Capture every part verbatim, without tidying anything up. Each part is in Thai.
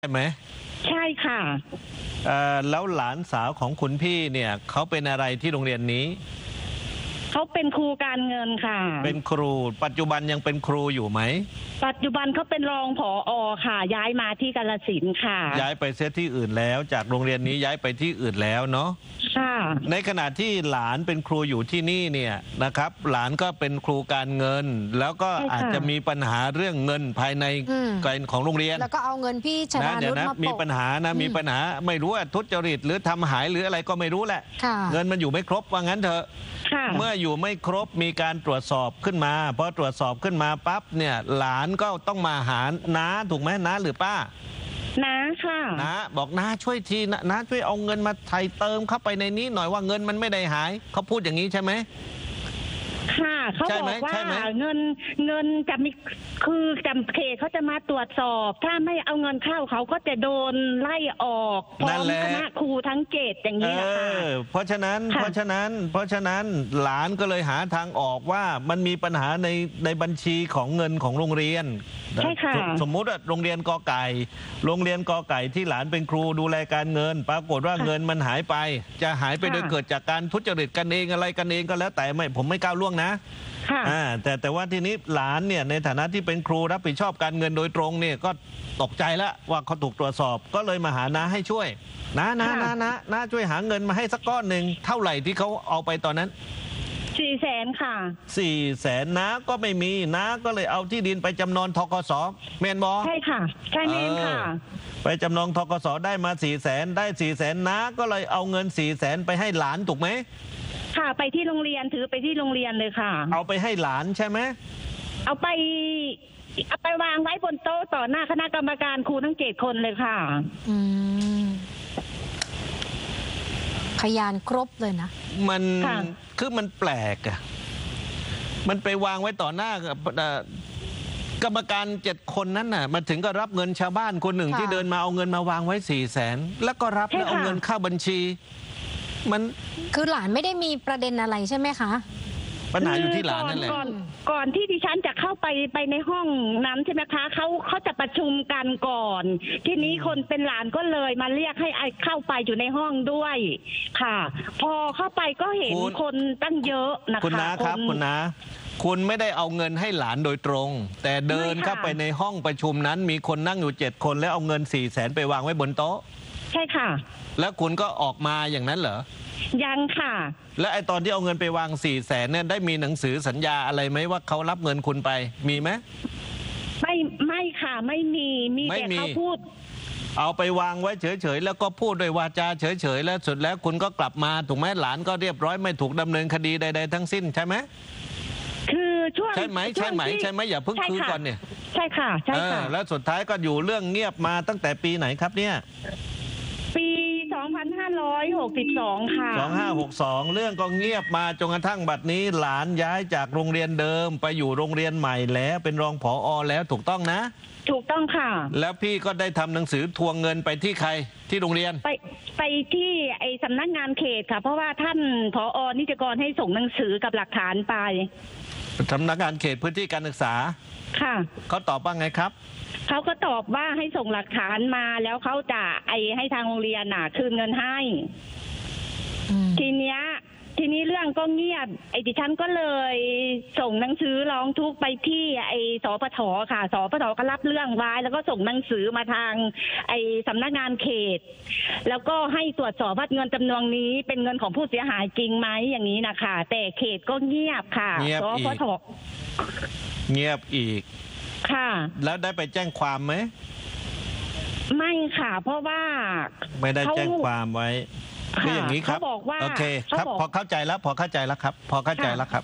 ใช่ไหมใช่ค่ะเอ่อแล้วหลานสาวของคุณพี่เนี่ยเขาเป็นอะไรที่โรงเรียนนี้เขาเป็นครูการเงินค่ะเป็นครูปัจจุบันยังเป็นครูอยู่ไหมปัจจุบันเขาเป็นรองผอ.ค่ะย้ายมาที่กาฬสินธุ์ค่ะย้ายไปเสียที่อื่นแล้วจากโรงเรียนนี้ย้ายไปที่อื่นแล้วเนาะค่ะในขณะที่หลานเป็นครูอยู่ที่นี่เนี่ยนะครับหลานก็เป็นครูการเงินแล้วก็อาจจะมีปัญหาเรื่องเงินภายในของโรงเรียนแล้วก็เอาเงินพี่ชนานุชมามีปัญหานะมีปัญหาไม่รู้ว่าทุจริตหรือทำหายหรืออะไรก็ไม่รู้แหละเงินมันอยู่ไม่ครบว่างั้นเถอะเมื่ออยู่ไม่ครบมีการตรวจสอบขึ้นมาพอตรวจสอบขึ้นมาปั๊บเนี่ยหลานก็ต้องมาหาน้าถูกไหมน้าหรือป้าน้าค่ะน้าบอกน้าช่วยทีนะน้าช่วยเอาเงินมาไถ่เติมเข้าไปในนี้หน่อยว่าเงินมันไม่ได้หายเขาพูดอย่างนี้ใช่ไหมค่ะเขาบอกว่าเงินเงินจะมีคือจำเขตเขาจะมาตรวจสอบถ้าไม่เอาเงินเข้าเขาก็จะโดนไล่ออกพร้อมคณะครูทั้งเกตอย่างนี้ค่ะเพราะฉะนั้นเพราะฉะนั้นเพราะฉะนั้นหลานก็เลยหาทางออกว่ามันมีปัญหาในในบัญชีของเงินของโรงเรียนใช่ค่ะสมมุติว่าโรงเรียนกอไก่โรงเรียนกอไก่ที่หลานเป็นครูดูแลการเงินปรากฏว่าเงินมันหายไปจะหายไปโดยเกิดจากการทุจริตกันเองอะไรกันเองก็แล้วแต่ไม่ผมไม่ก้าวล่วงนะแต่แต่ว่าทีนี้หลานเนี่ยในฐานะที่เป็นครูรับผิดชอบการเงินโดยตรงเนี่ยก็ตกใจแล้วว่าเขาถูกตรวจสอบก็เลยมาหาน้าให้ช่วยน้าน้าน้าน้าน้าช่วยหาเงินมาให้สักก้อนหนึ่งเท่าไหร่ที่เขาเอาไปตอนนั้นสี่แสนค่ะสี่แสนน้าก็ไม่มีน้าก็เลยเอาที่ดินไปจำนองทกส.เมนบอใช่ค่ะใช่เมนค่ะไปจำนองทกส.ได้มาสี่แสนได้สี่แสนน้าก็เลยเอาเงินสี่แสนไปให้หลานถูกไหมค่ะไปที่โรงเรียนถือไปที่โรงเรียนเลยค่ะเอาไปให้หลานใช่ไหมเอาไปเอาไปวางไว้บนโต๊ะต่อหน้าคณะกรรมการครูทั้งเจ็ดคนเลยค่ะอืมพยานครบเลยนะมันคือมันแปลกอะมันไปวางไว้ต่อหน้ากรรมการเจ็ดคนนั้นน่ะมาถึงก็รับเงินชาวบ้านคนหนึ่งที่เดินมาเอาเงินมาวางไว้สี่แสนแล้วก็รับแล้วเอาเงินเข้าบัญชีมันคือหลานไม่ได้มีประเด็นอะไรใช่ไหมคะปัญหาอยู่ที่หลานนั่นแหละก่อนก่อนที่ดิฉันจะเข้าไปไปในห้องนั้นใช่ไหมคะเขาเขาจะประชุมกันก่อนทีนี้คนเป็นหลานก็เลยมาเรียกให้เข้าไปอยู่ในห้องด้วยค่ะพอเข้าไปก็เห็นคนตั้งเยอะนะคะคุณน้าครับคุณน้าคุณไม่ได้เอาเงินให้หลานโดยตรงแต่เดินเข้าไปในห้องประชุมนั้นมีคนนั่งอยู่เจ็ดคนแล้วเอาเงินสี่แสนไปวางไว้บนโต๊ะใช่ค่ะแล้วคุณก็ออกมาอย่างนั้นเหรอยังค่ะและไอตอนที่เอาเงินไปวางสี่แสนเนี่ยได้มีหนังสือสัญญาอะไรไหมว่าเขารับเงินคุณไปมีไหมไม่ไม่ค่ะไม่มีมีแต่เขาพูดเอาไปวางไว้เฉยๆแล้วก็พูดด้วยวาจาเฉยๆแล้วสุดแล้วคุณก็กลับมาถูกไหมหลานก็เรียบร้อยไม่ถูกดำเนินคดีใดๆทั้งสิ้นใช่ไหมคือช่วงใช่ไหมใช่ไหมใช่ไหมอย่าเพิ่งคืนก่อนเนี่ยใช่ค่ะใช่ค่ะแล้วสุดท้ายก็อยู่เรื่องเงียบมาตั้งแต่ปีไหนครับเนี่ยปีสองพันห้าร้อยหกสิบสองค่ะสองพันห้าร้อยหกสิบสองเรื่องก็เงียบมาจนกระทั่งบัดนี้หลานย้ายจากโรงเรียนเดิมไปอยู่โรงเรียนใหม่แล้วเป็นรองผอ.แล้วถูกต้องนะถูกต้องค่ะแล้วพี่ก็ได้ทำหนังสือทวงเงินไปที่ใครที่โรงเรียนไปไปที่ไอ้สำนักงานเขตค่ะเพราะว่าท่านผอ.นิติกรให้ส่งหนังสือกับหลักฐานไปสำนักงานเขตพื้นที่การศึกษาค่ะเขาตอบว่าไงครับเขาก็ตอบว่าให้ส่งหลักฐานมาแล้วเขาจะไอให้ทางโรงเรียนน่ะคืนเงินให้ทีเนี้ยทีนี้เรื่องก็เงียบไอ้ดิฉันก็เลยส่งหนังสือร้องทุกข์ไปที่ไอ้สปท.ค่ะสปท.ก็รับเรื่องไว้แล้วก็ส่งหนังสือมาทางไอ้สำนักงานเขตแล้วก็ให้ตรวจสอบว่าเงินจำนวนนี้เป็นเงินของผู้เสียหายจริงไหมอย่างนี้นะคะแต่เขตก็เงียบค่ะสปท.เงียบอีกค่ะแล้วได้ไปแจ้งความไหมไม่ค่ะเพราะว่าไม่ได้แจ้งความไว้คืออย่างนี้ครับโอเคครับพอเข้าใจแล้วพอเข้าใจแล้วครับพอเข้าใจแล้วครับ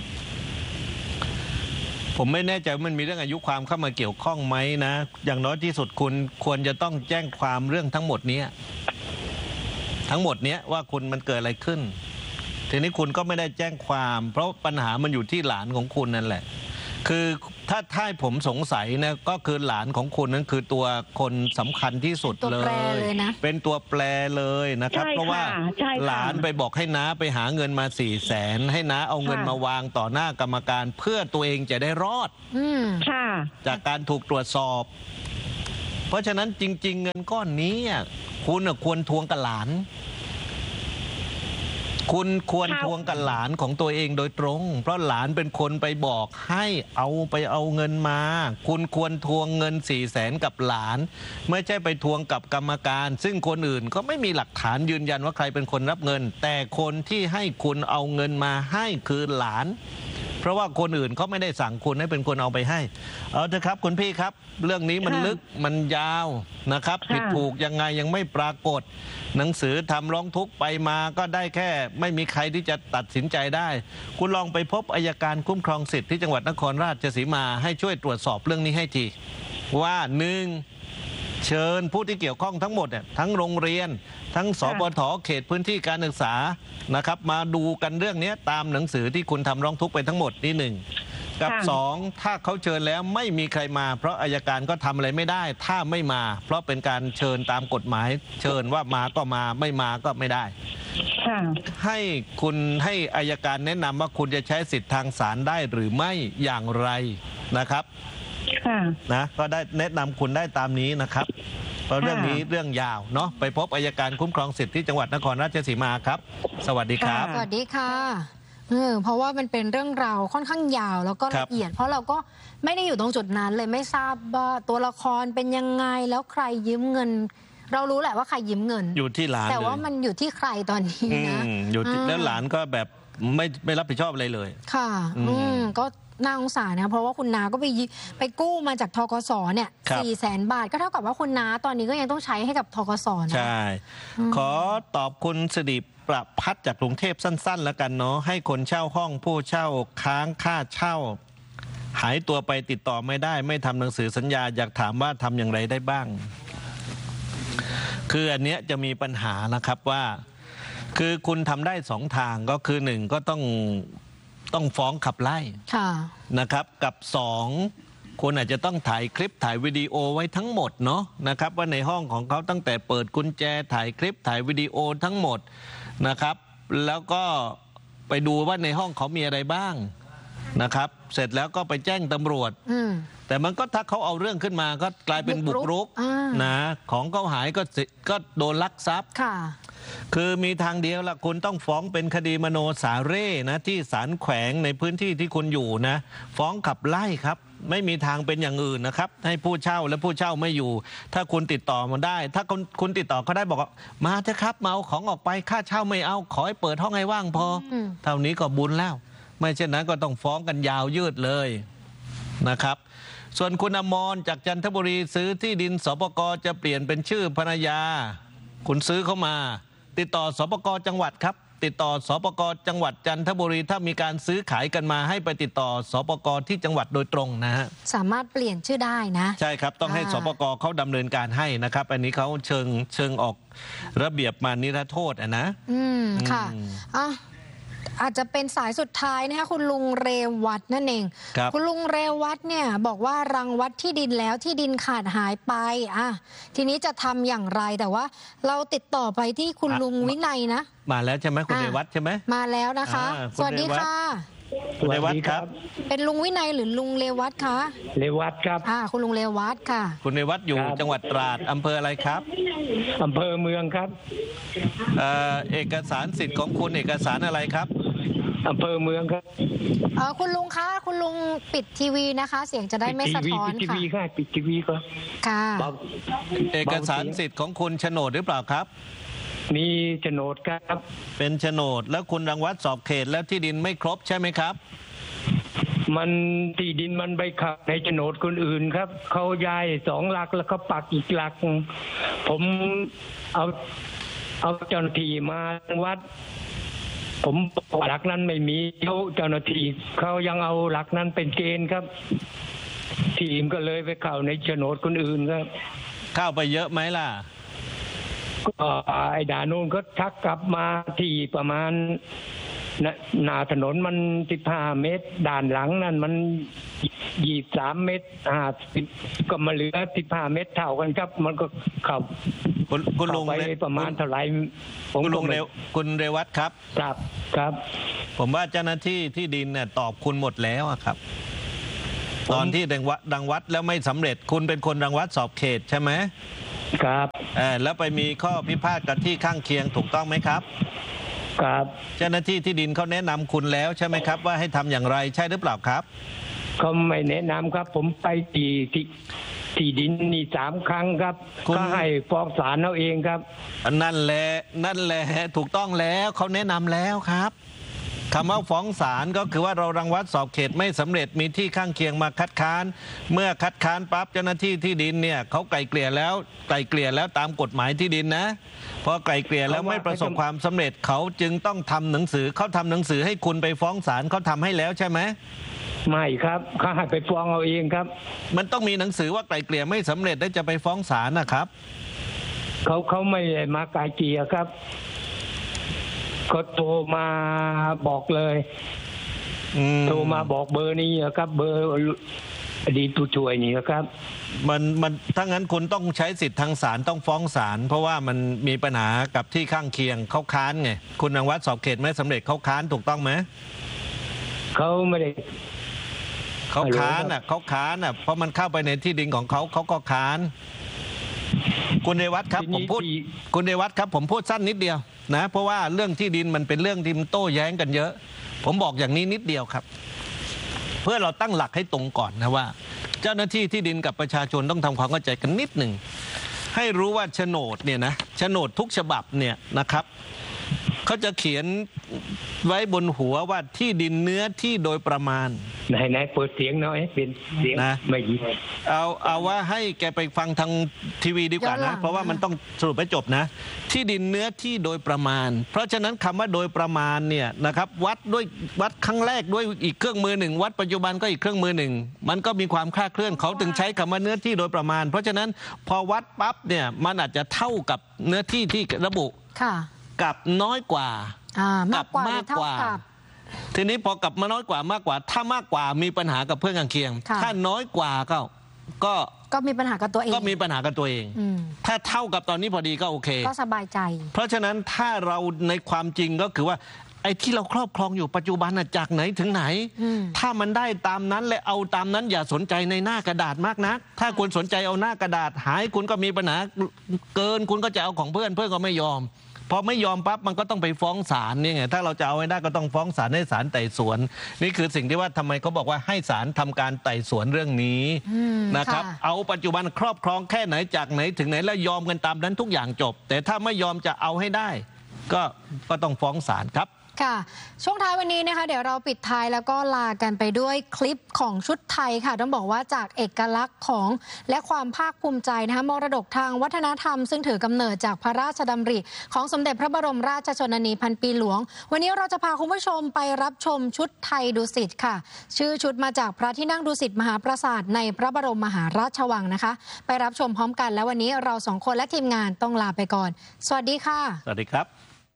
ผมไม่แน่ใจว่ามันมีเรื่องอายุความเข้ามาเกี่ยวข้องไหมนะอย่างน้อยที่สุดคุณควรจะต้องแจ้งความเรื่องทั้งหมดนี้ทั้งหมดนี้ว่าคุณมันเกิดอะไรขึ้นทีนี้คุณก็ไม่ได้แจ้งความเพราะปัญหามันอยู่ที่หลานของคุณนั่นแหละคือถ้าถ้าผมสงสัยนะก็คือหลานของคุณนั้นคือตัวคนสำคัญที่สุดเลยเป็นตัวแปรเลยนะครับเพราะว่าหลานไปบอกให้น้าไปหาเงินมาสี่แสนให้น้าเอาเงินมาวางต่อหน้ากรรมการเพื่อตัวเองจะได้รอดจากการถูกตรวจสอบเพราะฉะนั้นจริง ๆ เงินก้อนนี้คุณควรทวงกับหลานคุณควรทวงกับหลานของตัวเองโดยตรง เพราะหลานเป็นคนไปบอกให้เอาไปเอาเงินมาคุณควรทวงเงินสี่แสนกับหลานไม่ใช่ไปทวงกับกรรมการ ซึ่งคนอื่นก็ไม่มีหลักฐานยืนยันว่าใครเป็นคนรับเงินแต่คนที่ให้คุณเอาเงินมาให้คือหลานเพราะว่าคนอื่นเขาไม่ได้สั่งคุณให้เป็นคนเอาไปให้เอาเถอะครับคุณพี่ครับเรื่องนี้มันลึกมันยาวนะครับผิดถูกยังไงยังไม่ปรากฏหนังสือทำร้องทุกข์ไปมาก็ได้แค่ไม่มีใครที่จะตัดสินใจได้คุณลองไปพบอัยการคุ้มครองสิทธิ์ที่จังหวัดนครราชสีมาให้ช่วยตรวจสอบเรื่องนี้ให้ทีว่าหนึ่งเชิญผู้ที่เกี่ยวข้องทั้งหมดเนี่ยทั้งโรงเรียนทั้งสปท.เขตพื้นที่การศึกษานะครับมาดูกันเรื่องนี้ตามหนังสือที่คุณทำร้องทุกข์ไปทั้งหมดนี่หนึ่งกับสองถ้าเขาเชิญแล้วไม่มีใครมาเพราะอัยการก็ทำอะไรไม่ได้ถ้าไม่มาเพราะเป็นการเชิญตามกฎหมายเชิญว่ามาก็มาไม่มาก็ไม่ได้ให้คุณให้อัยการแนะนำว่าคุณจะใช้สิทธิ์ทางศาลได้หรือไม่อย่างไรนะครับนะก็ได้แนะนำคุณได้ตามนี้นะครับเพราะเรื่องนี้เรื่องยาวเนาะไปพบอัยการคุ้มครองสิทธิ์ที่จังหวัดนครราชสีมาครับสวัสดีครับสวัสดีค่ะเออเพราะว่ามันเป็นเรื่องราวค่อนข้างยาวแล้วก็ละเอียดเพราะเราก็ไม่ได้อยู่ตรงจุดนั้นเลยไม่ทราบว่าตัวละครเป็นยังไงแล้วใครยืมเงินเรารู้แหละว่าใครยืมเงินอยู่ที่หลานแต่ว่ามันอยู่ที่ใครตอนนี้นะอยู่แล้วหลานก็แบบไม่ไม่รับผิดชอบอะไรเลยค่ะอืมก็น่าสงสารนะเพราะว่าคุณนาก็ไปไปกู้มาจากธกสเนี่ยสี่แสนบาทก็เท่ากับว่าคุณนาตอนนี้ก็ยังต้องใช้ให้กับธกสนะใช่ขอตอบคุณสิริประพัฒน์จากกรุงเทพสั้นๆแล้วกันเนาะให้คนเช่าห้องผู้เช่าค้างค่าเช่าหายตัวไปติดต่อไม่ได้ไม่ทำหนังสือสัญญาอยากถามว่าทำอย่างไรได้บ้างคืออันเนี้ยจะมีปัญหานะครับว่าคือคุณทำได้สองทางก็คือหนึ่งก็ต้องต้องฟ้องขับไล่นะครับกับสองคุณอาจจะต้องถ่ายคลิปถ่ายวิดีโอไว้ทั้งหมดเนาะนะครับว่าในห้องของเขาตั้งแต่เปิดกุญแจถ่ายคลิปถ่ายวิดีโอทั้งหมดนะครับแล้วก็ไปดูว่าในห้องเขามีอะไรบ้างนะครับเสร็จแล้วก็ไปแจ้งตำรวจแต่มันก็ถ้าเขาเอาเรื่องขึ้นมาก็กลายเป็นบุกรุกนะของเขาหายก็ก็โดนลักทรัพย์คือมีทางเดียวละคุณต้องฟ้องเป็นคดีมโนสาเร่นะที่ศาลแขวงในพื้นที่ที่คุณอยู่นะฟ้องขับไล่ครับไม่มีทางเป็นอย่างอื่นนะครับให้ผู้เช่าและผู้เช่าไม่อยู่ถ้าคุณติดต่อมาได้ถ้าคุณคุณติดต่อเขาได้บอกว่ามาเถอะครับมาเอาของออกไปค่าเช่าไม่เอาขอให้เปิดห้องให้ว่างพอเท่านี้ก็บุญแล้วไม่เช่นนั้นก็ต้องฟ้องกันยาวยืดเลยนะครับส่วนคุณอมรจากจันทบุรีซื้อที่ดินสปก.จะเปลี่ยนเป็นชื่อภรรยาคุณซื้อเข้ามาติดต่อสปก.จังหวัดครับติดต่อสปก.จังหวัดจันทบุรีถ้ามีการซื้อขายกันมาให้ไปติดต่อสปก.ที่จังหวัดโดยตรงนะฮะสามารถเปลี่ยนชื่อได้นะใช่ครับต้องให้สปก.เขาดำเนินการให้นะครับอันนี้เขาเชิงเชิงออกระเบียบมานิรโทษอ่ะนะอืมค่ะอ่ะอาจจะเป็นสายสุดท้ายนะคะคุณลุงเรวัตนั่นเอง คุณลุงเรวัตเนี่ยบอกว่ารังวัดที่ดินแล้วที่ดินขาดหายไปอ่ะทีนี้จะทำอย่างไรแต่ว่าเราติดต่อไปที่คุณลุงวินัยนะมาแล้วใช่ไหมคุณเรวัตใช่ไหมมาแล้วนะคะสวัสดีค่ะคุณเรวัตครับเป็นลุงวินัยหรือลุงเรวัตคะเรวัตครับอ่าคุณลุงเรวัตค่ะคุณเรวัตอยู่จังหวัดตราดอำเภออะไรครับอำเภอเมืองครับเอ่อเอกสารสิทธิ์ของคุณเอกสารอะไรครับอำเภอเมืองครับเออคุณลุงคะคุณลุงปิดทีวีนะคะเสียงจะได้ไม่สะท้อนค่ะปิดทีวีค่ะปิดทีวีก็ค่ะเอกสารสิทธิ์ของคุณโฉนดหรือเปล่าครับมีโฉนดครับเป็นโฉนดแล้วคุณรังวัดสอบเขตแล้วที่ดินไม่ครบใช่ไหมครับมันที่ดินมันไปขับในโฉนดคนอื่นครับเขาย้ายสองหลักแล้วเขาปักอีกหลักผมเอาเอาเจ้าหน้าที่มาวัดผมหลักนั้นไม่มีเขาเจ้าหน้าที่เขายังเอาหลักนั้นเป็นเกณฑ์ครับทีมก็เลยไปเข้าในโฉนดคนอื่นครับเข้าไปเยอะไหมล่ะก็ไอ้ด่านนู้นก็ทักกลับมาที่ประมาณหน้าถนนมันสิบห้าเมตรด่านหลังนั่นมันยี่สิบสามเมตรห้าสิบก็มาเหลือสิบห้าเมตรเท่ากันครับมันก็เข้าคุณลุงไปประมาณเท่าไหร่คุณลุงเรวคุณเรวัตครับครับครับผมว่าเจ้าหน้าที่ที่ดินเนี่ยตอบคุณหมดแล้วครับตอนที่ดังวัดดังวัดแล้วไม่สำเร็จคุณเป็นคนรังวัดสอบเขตใช่ไหมครับเออแล้วไปมีข้อพิพาทกับที่ข้างเคียงถูกต้องไหมครับครับเจ้าหน้าที่ที่ดินเขาแนะนำคุณแล้วใช่ไหมครับว่าให้ทำอย่างไรใช่หรือเปล่าครับเขาไม่แนะนำครับผมไปที่ที่ที่ดินนี่สามครั้งครับก็ให้ฟ้องศาลเอาเองครับนั่นแหละนั่นแหละถูกต้องแล้วเขาแนะนำแล้วครับคำว่าฟ้องศาลก็คือว่าเรารังวัดสอบเขตไม่สำเร็จมีที่ข้างเคียงมาคัดค้านเมื่อคัดค้านปั๊บเจ้าหน้าที่ที่ดินเนี่ยเขาไกลเกลี่ยแล้วไกลเกลี่ยแล้วตามกฎหมายที่ดินนะพอไกลเกลี่ยแล้วไม่ประสบความสำเร็จเขาจึงต้องทำหนังสือเขาทำหนังสือให้คุณไปฟ้องศาลเขาทำให้แล้วใช่ไหมไม่ครับเขาให้ไปฟ้องเอาเองครับมันต้องมีหนังสือว่าไกลเกลี่ยไม่สำเร็จแล้วจะไปฟ้องศาลนะครับเขาเขาไม่มาไกลเกลี่ยครับก็โทรมาบอกเลยโทรมาบอกเบอร์นี้ครับเบอร์อดีตผู้ช่วยนี่ครับมันมันถ้างั้นคุณต้องใช้สิทธิ์ทางศาลต้องฟ้องศาลเพราะว่ามันมีปัญหากับที่ข้างเคียงเขาค้านไงคุณรังวัดสอบเขตไม่สำเร็จเขาค้านถูกต้องไหมเขาไม่ได้เขาค้านอ่ะเขาค้านอ่ะเพราะมันเข้าไปในที่ดินของเขาเขาก็ค้านคุณเดวัฒน์ครับผมพูดคุณเดวัฒน์ครับผมพูดสั้นนิดเดียวนะเพราะว่าเรื่องที่ดินมันเป็นเรื่องที่มันโต้แย้งกันเยอะผมบอกอย่างนี้นิดเดียวครับเพื่อเราตั้งหลักให้ตรงก่อนนะว่าเจ้าหน้าที่ที่ดินกับประชาชนต้องทำความเข้าใจกันนิดหนึ่งให้รู้ว่าโฉนดเนี่ยนะโฉนดทุกฉบับเนี่ยนะครับเขาจะเขียนไว้บนหัวว่าที่ดินเนื้อที่โดยประมาณไหนไหนเปิดเสียงหน่อยเป็นเสียงนะไม่ยินเอาเอาว่าให้แกไปฟังทางทีวีดีกว่านะเพราะว่ามันต้องสรุปให้จบนะที่ดินเนื้อที่โดยประมาณเพราะฉะนั้นคำว่าโดยประมาณเนี่ยนะครับวัดด้วยวัดครั้งแรกด้วยอีกเครื่องมือหนึ่งวัดปัจจุบันก็อีกเครื่องมือหนึ่งมันก็มีความคลาดเคลื่อนเขาถึงใช้คำว่าเนื้อที่โดยประมาณเพราะฉะนั้นพอวัดปั๊บเนี่ยมันอาจจะเท่ากับเนื้อที่ที่ระบุกับน้อยกว่ากับมากกว่าทีนี้พอกับมาน้อยกว่ามากกว่าถ้ามากกว่ามีปัญหากับเพื่อนข้างเคียงถ้าน้อยกว่าก็ก็ก็มีปัญหากับตัวเองก็มีปัญหากับตัวเองถ้าเท่ากับตอนนี้พอดีก็โอเคก็สบายใจเพราะฉะนั้นถ้าเราในความจริงก็คือว่าไอ้ที่เราครอบครองอยู่ปัจจุบันจากไหนถึงไหนถ้ามันได้ตามนั้นและเอาตามนั้นอย่าสนใจในหน้ากระดาษมากนักถ้าคุณสนใจเอาหน้ากระดาษหายคุณก็มีปัญหาเกินคุณก็จะเอาของเพื่อนเพื่อนก็ไม่ยอมพอไม่ยอมปั๊บมันก็ต้องไปฟ้องศาลนี่ไงถ้าเราจะเอาไว้ได้ก็ต้องฟ้องศาลให้ศาลไต่สวนนี่คือสิ่งที่ว่าทำไมเขาบอกว่าให้ศาลทำการไต่สวนเรื่องนี้นะครับเอาปัจจุบันครอบครองแค่ไหนจากไหนถึงไหนแล้วยอมกันตามนั้นทุกอย่างจบแต่ถ้าไม่ยอมจะเอาให้ได้ก็ก็ต้องฟ้องศาลครับค่ะช่วงท้ายวันนี้นะคะเดี๋ยวเราปิดท้ายแล้วก็ลากันไปด้วยคลิปของชุดไทยค่ะต้องบอกว่าจากเอกลักษณ์ของและความภาคภูมิใจนะคะมรดกทางวัฒนธรรมซึ่งถือกำเนิดจากพระราชดำริของสมเด็จพระบรมราชชนนีพันปีหลวงวันนี้เราจะพาคุณผู้ชมไปรับชมชุดไทยดุสิตค่ะชื่อชุดมาจากพระที่นั่งดุสิตมหาปราสาทในพระบรมมหาราชวังนะคะไปรับชมพร้อมกันแล้ววันนี้เราสองคนและทีมงานต้องลาไปก่อนสวัสดีค่ะสวัสดีครับ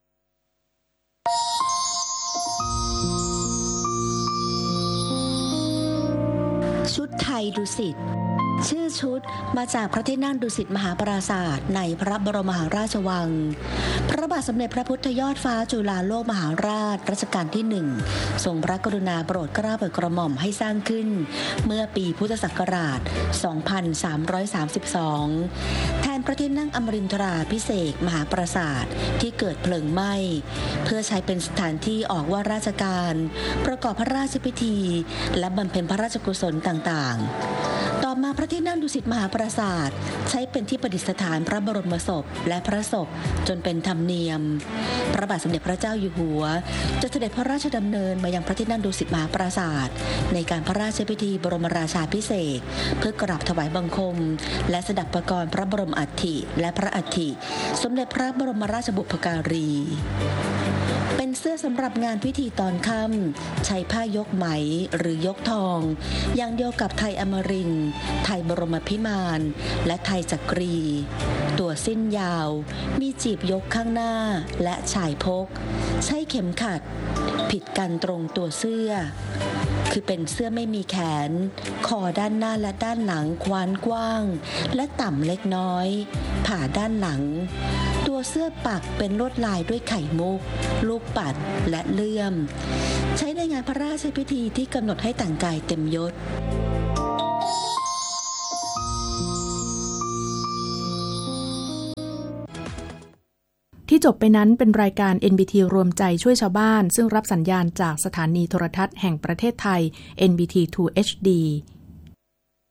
ชุดไทยดุสิตชื่อชุดมาจากพระที่นั่งดุสิตมหาปราสาทในพระบรมมหาราชวังพระบาทสมเด็จพระพุทธยอดฟ้าจุฬาโลกมหาราชรัชกาลที่หนึ่งทรงพระกรุณาโปรดเกล้าโปรดกระหม่อมให้สร้างขึ้นเมื่อปีพุทธศักราชสองพันสามร้อยสามสิบสองแทนพระที่นั่งอมรินทราภิเษกมหาปราสาทที่เกิดเพลิงไหม้เพื่อใช้เป็นสถานที่ออกว่าราชการประกอบพระราชพิธีและบำเพ็ญพระราชกุศลต่างๆต่อมาพระที่นั่งดุสิตมหาปราสาทใช้เป็นที่ประดิษฐานพระบรมศพและพระศพจนเป็นธรรมเนียมพระบาทสมเด็จพระเจ้าอยู่หัวจะเสด็จพระราชดำเนินมายังพระที่นั่งดุสิตมหาปราสาทในการพระราชพิธีบรมราชาภิเษกเพื่อกราบถวายบังคมและสดับประกรณ์พระบรมอัฐิและพระอัฐิสมเด็จพระบรมราชบุพการีเป็นเสื้อสำหรับงานพิธีตอนค่ำใช้ผ้ายกไหมหรือยกทองอย่างเดียวกับไทยอมรินทร์ไทยบรมพิมานและไทยจักรีตัวสิ้นยาวมีจีบยกข้างหน้าและฉายพกใช้เข็มขัดผิดกันตรงตัวเสื้อคือเป็นเสื้อไม่มีแขนคอด้านหน้าและด้านหลังคว้านกว้างและต่ำเล็กน้อยผ่าด้านหลังตัวเสื้อปักเป็นลวดลายด้วยไข่มุกลูกปัดและเลื่อมใช้ในงานพระราชพิธีที่กำหนดให้แต่งกายเต็มยศที่จบไปนั้นเป็นรายการ เอ็น บี ที รวมใจช่วยชาวบ้านซึ่งรับสัญญาณจากสถานีโทรทัศน์แห่งประเทศไทย เอ็น บี ที ทู เอช ดี